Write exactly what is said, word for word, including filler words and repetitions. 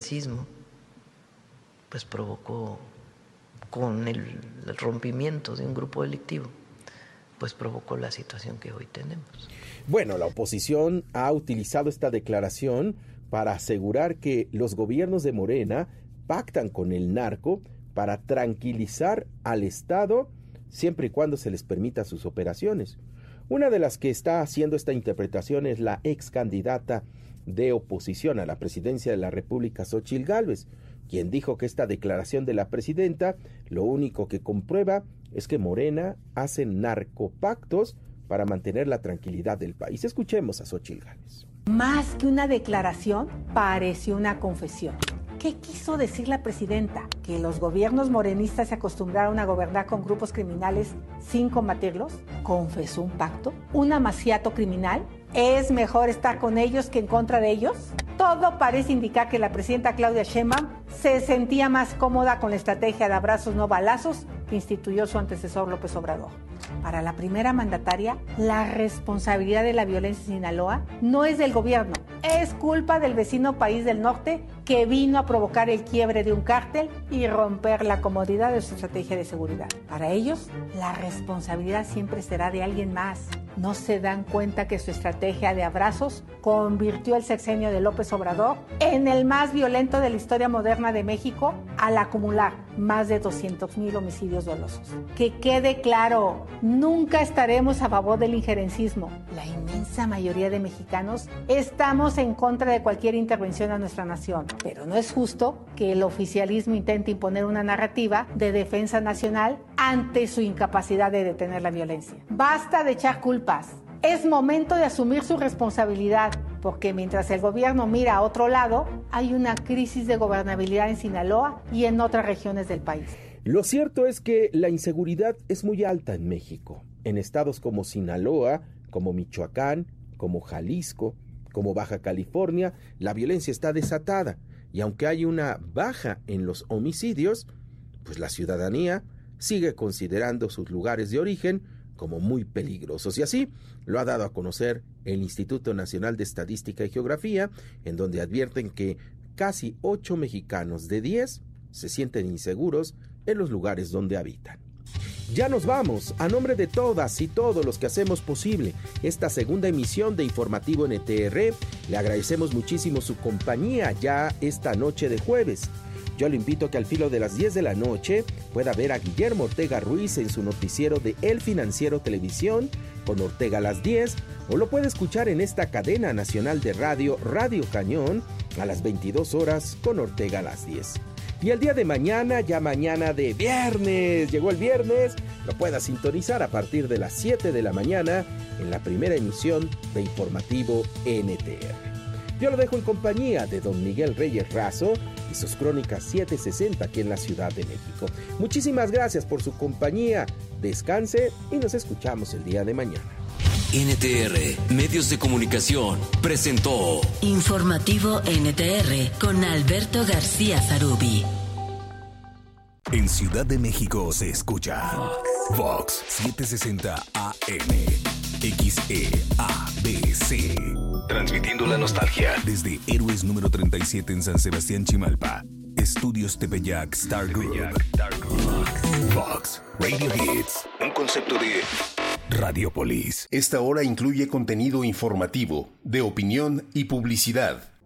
progresismo pues provocó, con el, el rompimiento de un grupo delictivo, pues provocó la situación que hoy tenemos. Bueno, la oposición ha utilizado esta declaración para asegurar que los gobiernos de Morena pactan con el narco para tranquilizar al Estado siempre y cuando se les permita sus operaciones. Una de las que está haciendo esta interpretación es la ex candidata de oposición a la presidencia de la República, Xóchitl Gálvez, quien dijo que esta declaración de la presidenta lo único que comprueba es que Morena hace narcopactos para mantener la tranquilidad del país. Escuchemos a Xóchitl Gálvez. Más que una declaración, pareció una confesión. ¿Qué quiso decir la presidenta? ¿Que los gobiernos morenistas se acostumbraron a gobernar con grupos criminales sin combatirlos? ¿Confesó un pacto? ¿Un amaciato criminal? ¿Es mejor estar con ellos que en contra de ellos? Todo parece indicar que la presidenta Claudia Sheinbaum se sentía más cómoda con la estrategia de abrazos no balazos que instituyó su antecesor López Obrador. Para la primera mandataria, la responsabilidad de la violencia en Sinaloa no es del gobierno, es culpa del vecino país del norte que vino a provocar el quiebre de un cártel y romper la comodidad de su estrategia de seguridad. Para ellos, la responsabilidad siempre será de alguien más. ¿No se dan cuenta que su estrategia de abrazos convirtió el sexenio de López Obrador en el más violento de la historia moderna de México al acumular más de doscientos mil homicidios dolosos? Que quede claro, nunca estaremos a favor del injerencismo. La inmensa mayoría de mexicanos estamos en contra de cualquier intervención a nuestra nación, pero no es justo que el oficialismo intente imponer una narrativa de defensa nacional ante su incapacidad de detener la violencia. Basta de echar culpas. Es momento de asumir su responsabilidad, porque mientras el gobierno mira a otro lado, hay una crisis de gobernabilidad en Sinaloa y en otras regiones del país. Lo cierto es que la inseguridad es muy alta en México, en estados como Sinaloa, como Michoacán, como Jalisco, como Baja California, la violencia está desatada, y aunque hay una baja en los homicidios, pues la ciudadanía sigue considerando sus lugares de origen como muy peligrosos, y así lo ha dado a conocer el Instituto Nacional de Estadística y Geografía, en donde advierten que casi ocho mexicanos de diez se sienten inseguros en los lugares donde habitan. Ya nos vamos. A nombre de todas y todos los que hacemos posible esta segunda emisión de Informativo N T R, le agradecemos muchísimo su compañía ya esta noche de jueves. Yo le invito a que al filo de las diez de la noche pueda ver a Guillermo Ortega Ruiz en su noticiero de El Financiero Televisión con Ortega a las diez, o lo puede escuchar en esta cadena nacional de radio, Radio Cañón, a las veintidós horas con Ortega a las diez. Y el día de mañana, ya mañana de viernes, llegó el viernes, lo pueda sintonizar a partir de las siete de la mañana en la primera emisión de Informativo N T R. Yo lo dejo en compañía de don Miguel Reyes Razo y sus crónicas siete sesenta aquí en la Ciudad de México. Muchísimas gracias por su compañía, descanse y nos escuchamos el día de mañana. N T R, Medios de Comunicación, presentó Informativo N T R con Alberto García Zarubi. En Ciudad de México se escucha Vox setecientos sesenta A M, X E A B C. Transmitiendo la nostalgia desde Héroes número treinta y siete en San Sebastián, Chimalpa. Estudios Tepeyac Star Group. Vox Radio Hits, un concepto de Radiopolis. Esta hora incluye contenido informativo, de opinión y publicidad.